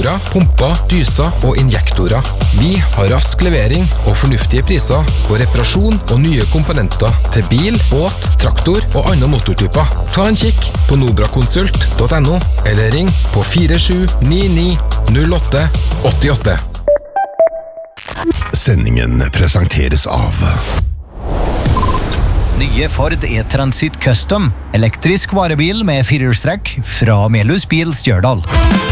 motorer, pumper, dyser og injektorer. Vi har rask levering og fornuftige priser på reparasjon og nye komponenter til bil, båt, traktor og andre motortyper. Ta en kikk på nobrakonsult.no eller ring på 47990888. Sendingen presenteres av Nye Ford E-Transit Custom, elektrisk varebil med firehjulstrekk fra Melhus Bil Stjørdal.